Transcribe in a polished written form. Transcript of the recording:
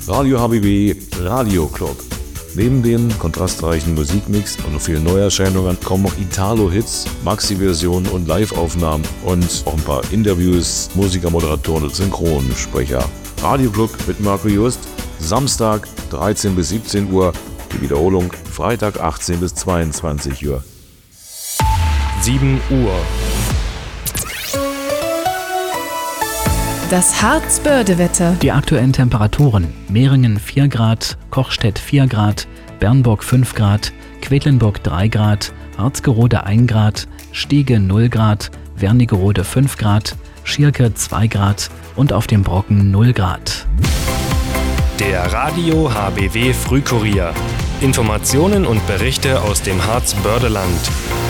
Radio HBB Radio Club. Neben dem kontrastreichen Musikmix und vielen Neuerscheinungen kommen noch Italo-Hits, Maxi-Versionen und Live-Aufnahmen und auch ein paar Interviews, Musiker, Moderatoren und Synchronsprecher. Radio Club mit Marco Just, Samstag 13 bis 17 Uhr, die Wiederholung Freitag 18 bis 22 Uhr. 7 Uhr. Das Harzbörde-Wetter. Die aktuellen Temperaturen: Mehringen 4 Grad, Kochstedt 4 Grad, Bernburg 5 Grad, Quedlinburg 3 Grad, Harzgerode 1 Grad, Stiege 0 Grad, Wernigerode 5 Grad, Schierke 2 Grad und auf dem Brocken 0 Grad. Der Radio HBW Frühkurier. Informationen und Berichte aus dem Harzbördeland.